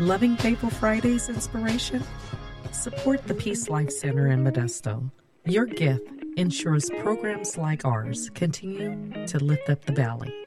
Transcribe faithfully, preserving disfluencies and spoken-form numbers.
Loving Faithful Fridays inspiration? Support the Peace Life Center in Modesto. Your gift ensures programs like ours continue to lift up the valley.